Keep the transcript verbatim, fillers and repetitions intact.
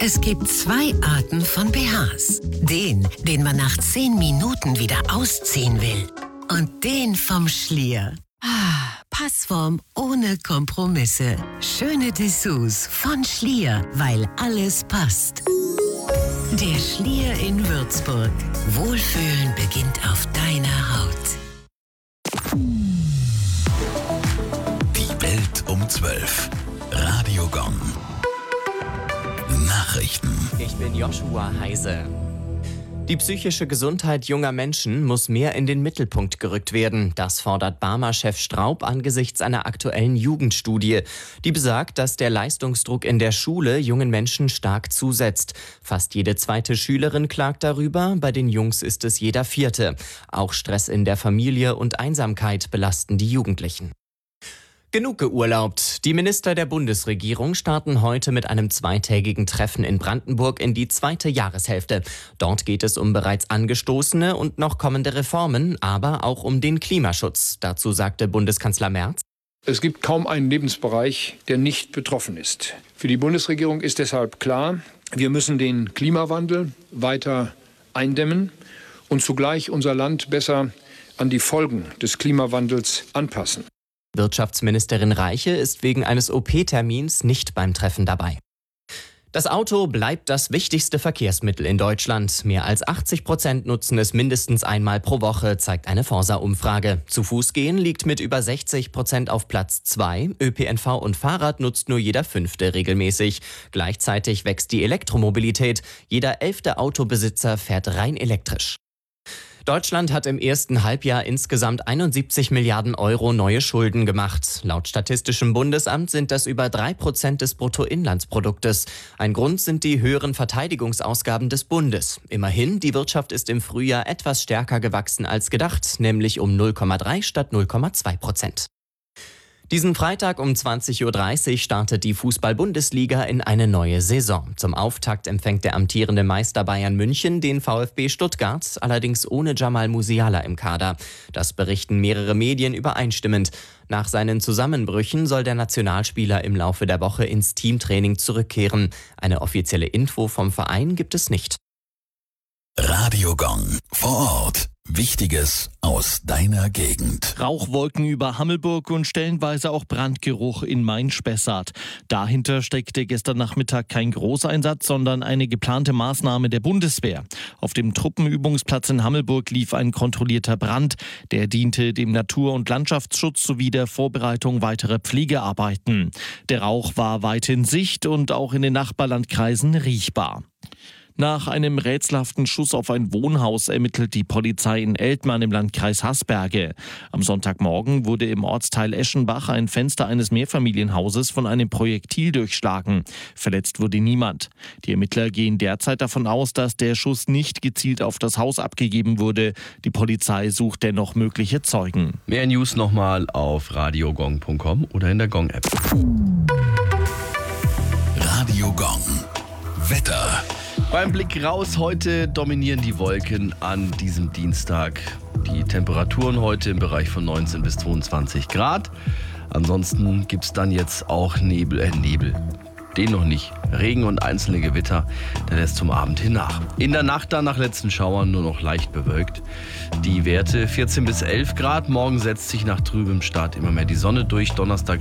Es gibt zwei Arten von B Hs. Den, den man nach zehn Minuten wieder ausziehen will. Und den vom Schlier. Ah, Passform ohne Kompromisse. Schöne Dessous von Schlier, weil alles passt. Der Schlier in Würzburg. Wohlfühlen beginnt auf deiner Haut. Die Welt um zwölf. Radio Gong. Nachrichten. Ich bin Joshua Heise. Die psychische Gesundheit junger Menschen muss mehr in den Mittelpunkt gerückt werden. Das fordert Barmer-Chef Straub angesichts einer aktuellen Jugendstudie. Die besagt, dass der Leistungsdruck in der Schule jungen Menschen stark zusetzt. Fast jede zweite Schülerin klagt darüber, bei den Jungs ist es jeder vierte. Auch Stress in der Familie und Einsamkeit belasten die Jugendlichen. Genug geurlaubt. Die Minister der Bundesregierung starten heute mit einem zweitägigen Treffen in Brandenburg in die zweite Jahreshälfte. Dort geht es um bereits angestoßene und noch kommende Reformen, aber auch um den Klimaschutz. Dazu sagte Bundeskanzler Merz: Es gibt kaum einen Lebensbereich, der nicht betroffen ist. Für die Bundesregierung ist deshalb klar, wir müssen den Klimawandel weiter eindämmen und zugleich unser Land besser an die Folgen des Klimawandels anpassen. Wirtschaftsministerin Reiche ist wegen eines O P-Termins nicht beim Treffen dabei. Das Auto bleibt das wichtigste Verkehrsmittel in Deutschland. Mehr als achtzig Prozent nutzen es mindestens einmal pro Woche, zeigt eine Forsa-Umfrage. Zu Fuß gehen liegt mit über sechzig Prozent auf Platz zwei. Ö P N V und Fahrrad nutzt nur jeder Fünfte regelmäßig. Gleichzeitig wächst die Elektromobilität. Jeder elfte Autobesitzer fährt rein elektrisch. Deutschland hat im ersten Halbjahr insgesamt einundsiebzig Milliarden Euro neue Schulden gemacht. Laut Statistischem Bundesamt sind das über drei Prozent des Bruttoinlandsproduktes. Ein Grund sind die höheren Verteidigungsausgaben des Bundes. Immerhin, die Wirtschaft ist im Frühjahr etwas stärker gewachsen als gedacht, nämlich um null Komma drei statt null Komma zwei Prozent. Diesen Freitag um zwanzig Uhr dreißig startet die Fußball-Bundesliga in eine neue Saison. Zum Auftakt empfängt der amtierende Meister Bayern München den VfB Stuttgart, allerdings ohne Jamal Musiala im Kader. Das berichten mehrere Medien übereinstimmend. Nach seinen Zusammenbrüchen soll der Nationalspieler im Laufe der Woche ins Teamtraining zurückkehren. Eine offizielle Info vom Verein gibt es nicht. Radio Gong. Vor Ort. Wichtiges aus deiner Gegend. Rauchwolken über Hammelburg und stellenweise auch Brandgeruch in Main-Spessart. Dahinter steckte gestern Nachmittag kein Großeinsatz, sondern eine geplante Maßnahme der Bundeswehr. Auf dem Truppenübungsplatz in Hammelburg lief ein kontrollierter Brand. Der diente dem Natur- und Landschaftsschutz sowie der Vorbereitung weiterer Pflegearbeiten. Der Rauch war weit in Sicht und auch in den Nachbarlandkreisen riechbar. Nach einem rätselhaften Schuss auf ein Wohnhaus ermittelt die Polizei in Eltmann im Landkreis Hasberge. Am Sonntagmorgen wurde im Ortsteil Eschenbach ein Fenster eines Mehrfamilienhauses von einem Projektil durchschlagen. Verletzt wurde niemand. Die Ermittler gehen derzeit davon aus, dass der Schuss nicht gezielt auf das Haus abgegeben wurde. Die Polizei sucht dennoch mögliche Zeugen. Mehr News nochmal auf radiogong punkt com oder in der Gong-App. Radio Gong. Wetter. Beim Blick raus, heute dominieren die Wolken an diesem Dienstag. Die Temperaturen heute im Bereich von neunzehn bis zweiundzwanzig Grad. Ansonsten gibt es dann jetzt auch Nebel, äh Nebel. Den noch nicht. Regen und einzelne Gewitter, der lässt zum Abend hin nach. In der Nacht dann nach letzten Schauern nur noch leicht bewölkt. Die Werte vierzehn bis elf Grad. Morgen setzt sich nach trübem Start immer mehr die Sonne durch. Donnerstag